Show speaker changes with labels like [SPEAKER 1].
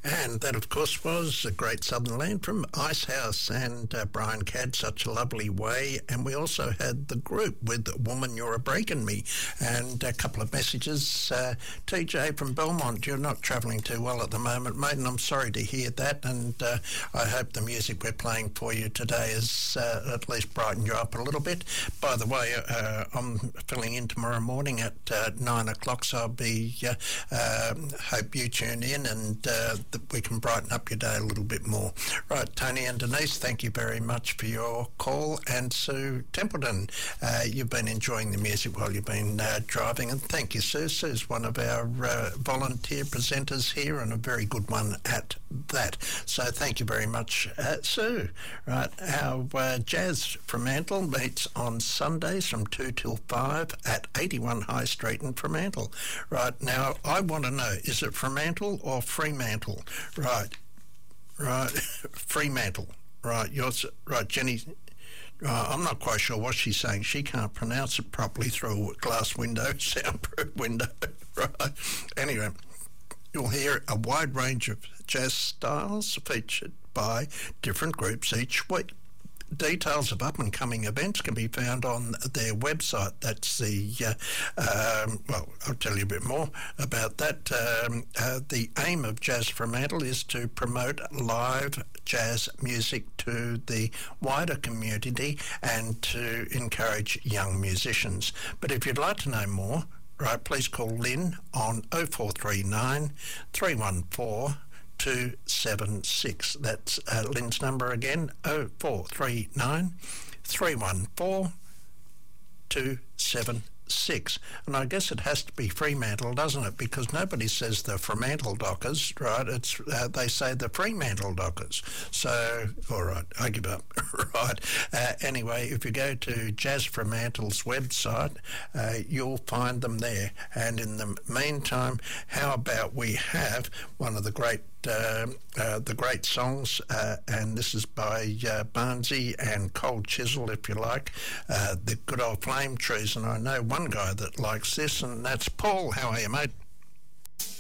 [SPEAKER 1] And that, of course, was A Great Southern Land from Icehouse and Brian Cadd, Such a Lovely Way. And we also had the group with Woman, You're a Breaking Me. And a couple of messages. TJ from Belmont, you're not travelling too well at the moment, mate, and I'm sorry to hear that. And I hope the music we're playing for you today has at least brightened you up a little bit. By the way, I'm filling in tomorrow morning at 9 o'clock, so I'll be, hope you tune in and we can brighten up your day a little bit more. Right, Tony and Denise, thank you very much for your call. And Sue Templeton, you've been enjoying the music while you've been driving, and thank you, Sue. Sue's one of our volunteer presenters here, and a very good one at that. So thank you very much, Sue. Right, our Jazz Fremantle meets on Sundays from 2 till 5 at 81 High Street in Fremantle. Right, now I want to know, is it Fremantle or Fremantle? Right, Fremantle. Right, right, Jenny. I'm not quite sure what she's saying. She can't pronounce it properly through a glass window, soundproof window. Right. Anyway, you'll hear a wide range of jazz styles featured by different groups each week. Details of up-and-coming events can be found on their website. That's the, well, I'll tell you a bit more about that. The aim of Jazz Fremantle is to promote live jazz music to the wider community and to encourage young musicians. But if you'd like to know more, right, please call Lynn on 0439 314 276. That's Lynn's number again, 0439 314 276. And I guess it has to be Fremantle, doesn't it? Because nobody says the Fremantle Dockers, right? It's they say the Fremantle Dockers. So, all right, I give up. Right. Anyway, if you go to Jazz Fremantle's website, you'll find them there. And in the meantime, how about we have one of the great songs, and this is by Barnsey and Cold Chisel, if you like, the good old Flame Trees. And I know one guy that likes this, and that's Paul. How are you, mate?